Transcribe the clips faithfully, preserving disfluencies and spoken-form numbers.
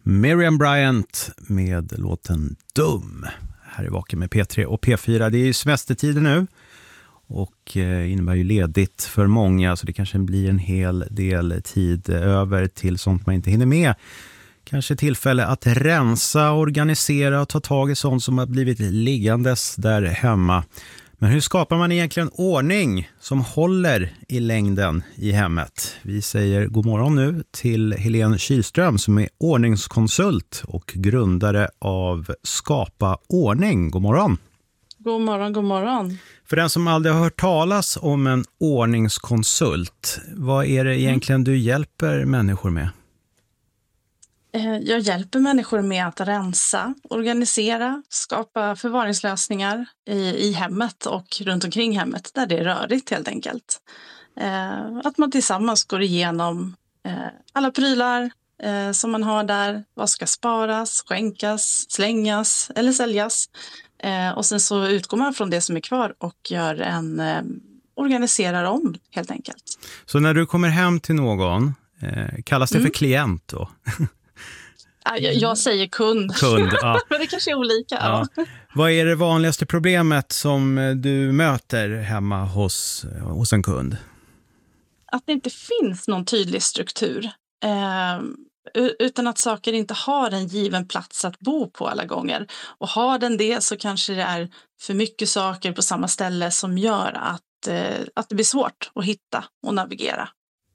Miriam Bryant med låten Dum. Här är Vaken med P tre och P fyra. Det är ju semestertider nu och innebär ju ledigt för många, så det kanske blir en hel del tid över till sånt man inte hinner med. Kanske tillfälle att rensa, organisera och ta tag i sånt som har blivit liggandes där hemma. Men hur skapar man egentligen ordning som håller i längden i hemmet? Vi säger god morgon nu till Helene Kylström som är ordningskonsult och grundare av Skapa Ordning. God morgon! God morgon, god morgon. För den som aldrig har hört talas om en ordningskonsult, vad är det egentligen du hjälper människor med? Jag hjälper människor med att rensa, organisera, skapa förvaringslösningar i, i hemmet och runt omkring hemmet där det är rörigt helt enkelt. Eh, att man tillsammans går igenom eh, alla prylar eh, som man har där, vad ska sparas, skänkas, slängas eller säljas. Eh, och sen så utgår man från det som är kvar och gör en eh, organiserar om helt enkelt. Så när du kommer hem till någon, eh, kallas det mm. för klient då? Jag, jag säger kund, kund ja. Men det kanske är olika. Ja. Ja. Vad är det vanligaste problemet som du möter hemma hos, hos en kund? Att det inte finns någon tydlig struktur. Eh, utan att saker inte har en given plats att bo på alla gånger. Och har den det så kanske det är för mycket saker på samma ställe som gör att, eh, att det blir svårt att hitta och navigera.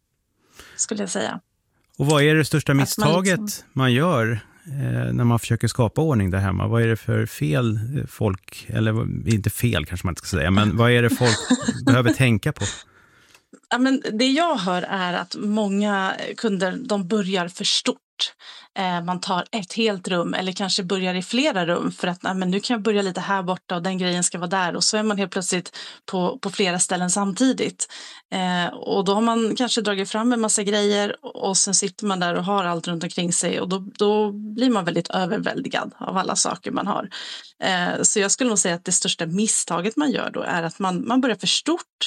Skulle jag säga. Och vad är det största misstaget man, liksom... man gör eh, när man försöker skapa ordning där hemma? Vad är det för fel folk, eller inte fel kanske man inte ska säga, men vad är det folk behöver tänka på? Ja, men det jag hör är att många kunder de börjar för stort. Eh, man tar ett helt rum eller kanske börjar i flera rum för att nej, men nu kan jag börja lite här borta och den grejen ska vara där. Och så är man helt plötsligt på, på flera ställen samtidigt. Eh, och då har man kanske dragit fram en massa grejer och sen sitter man där och har allt runt omkring sig. Och då, då blir man väldigt överväldigad av alla saker man har. Eh, så jag skulle nog säga att det största misstaget man gör då är att man, man börjar för stort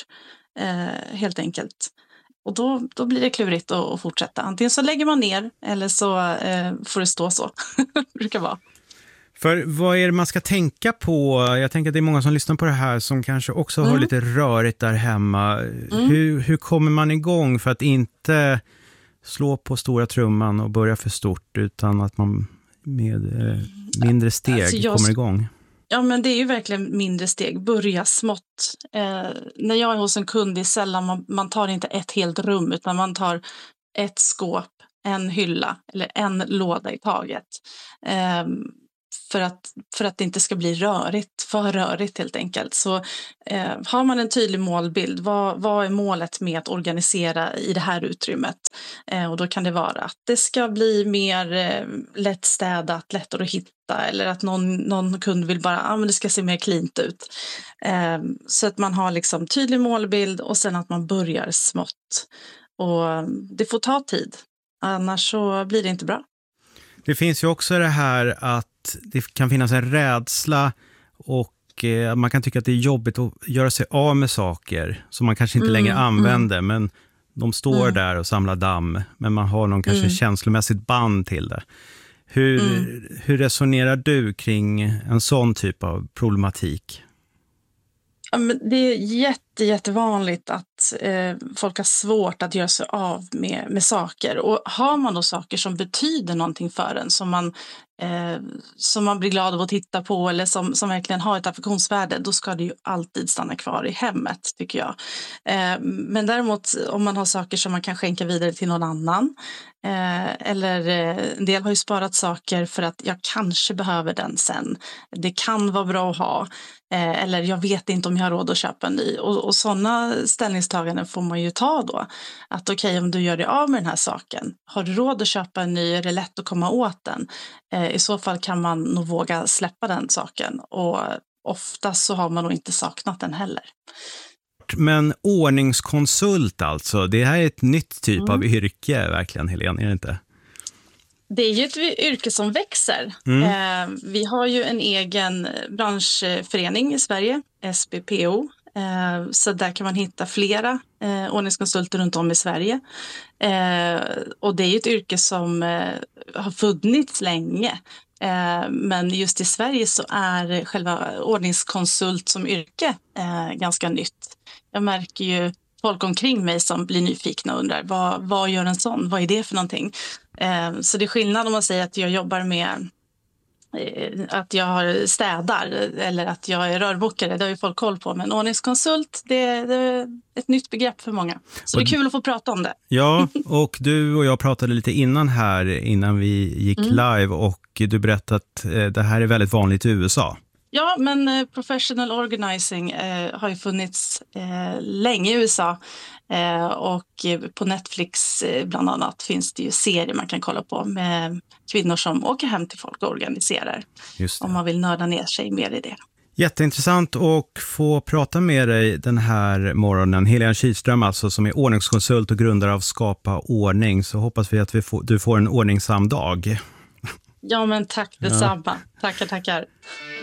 eh, helt enkelt. Och då, då blir det klurigt att, att fortsätta. Antingen så lägger man ner eller så eh, får det stå så. Det brukar vara. För vad är det man ska tänka på? Jag tänker att det är många som lyssnar på det här som kanske också mm. har lite rörigt där hemma. Mm. Hur, hur kommer man igång för att inte slå på stora trumman och börja för stort utan att man med eh, mindre steg alltså jag... kommer igång? Ja, men det är ju verkligen mindre steg. Börja smått. Eh, när jag är hos en kund, det är sällan man, man tar inte ett helt rum utan man tar ett skåp, en hylla eller en låda i taget. Eh, för, att, för att det inte ska bli rörigt, för rörigt helt enkelt. Så eh, har man en tydlig målbild, vad, vad är målet med att organisera i det här utrymmet? Eh, och då kan det vara att det ska bli mer eh, lättstädat, lättare att hitta. Eller att någon, någon kund vill bara, ah, men det ska se mer cleant ut. Eh, så att man har liksom tydlig målbild och sen att man börjar smått. Och det får ta tid, annars så blir det inte bra. Det finns ju också det här att det kan finnas en rädsla och eh, man kan tycka att det är jobbigt att göra sig av med saker som man kanske inte mm, längre använder. Mm. Men de står mm. där och samlar damm, men man har någon kanske mm. känslomässigt band till det. Hur, mm. hur resonerar du kring en sån typ av problematik? Ja, men det är jätte, jättevanligt att eh, folk har svårt att göra sig av med, med saker. Och har man då saker som betyder någonting för en, som man, eh, som man blir glad av att titta på eller som, som verkligen har ett affektionsvärde, då ska det ju alltid stanna kvar i hemmet, tycker jag. Eh, men däremot om man har saker som man kan skänka vidare till någon annan, eh, eller eh, en del har ju sparat saker för att jag kanske behöver den sen. Det kan vara bra att ha. Eh, eller jag vet inte om jag har råd att köpa en ny. Och, och sådana ställningstaganden får man ju ta då. Att okej, okay, om du gör det av med den här saken. Har du råd att köpa en ny? Är det lätt att komma åt den? Eh, I så fall kan man nog våga släppa den saken. Och ofta så har man nog inte saknat den heller. Men ordningskonsult alltså, det här är ett nytt typ mm. av yrke verkligen, Helene, är det inte? Det är ju ett yrke som växer. Mm. Eh, vi har ju en egen branschförening i Sverige, S B P O. Eh, så där kan man hitta flera eh, ordningskonsulter runt om i Sverige. Eh, och det är ju ett yrke som eh, har funnits länge. Eh, men just i Sverige så är själva ordningskonsult som yrke eh, ganska nytt. Jag märker ju folk omkring mig som blir nyfikna och undrar vad, vad gör en sån? Vad är det för någonting? Eh, så det är skillnad om man säger att jag jobbar med eh, att jag har städar eller att jag är rörbokare. Det har ju folk koll på. Men ordningskonsult, det, det är ett nytt begrepp för många. Så och det är kul att få prata om det. Ja, och du och jag pratade lite innan här, innan vi gick mm. live. Och du berättade att eh, det här är väldigt vanligt i U S A. Ja, men eh, professional organizing eh, har ju funnits eh, länge i U S A. Eh, och eh, på Netflix eh, bland annat finns det ju serier man kan kolla på med kvinnor som åker hem till folk och organiserar. Just det. Om man vill nörda ner sig mer i det. Jätteintressant att få prata med dig den här morgonen. Helene Kihlström alltså, som är ordningskonsult och grundare av Skapa Ordning. Så hoppas vi att vi får, du får en ordningsam dag. Ja, men tack detsamma. Ja. Tackar, tackar.